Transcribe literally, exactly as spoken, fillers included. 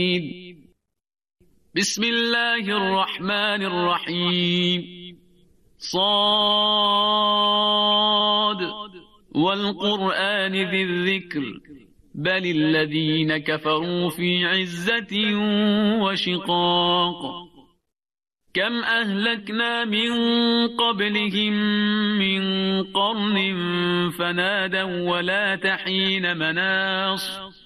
بسم الله الرحمن الرحيم صاد والقرآن ذي الذكر بل الذين كفروا في عزة وشقاق كم أهلكنا من قبلهم من قرن فنادوا ولا تحين مناص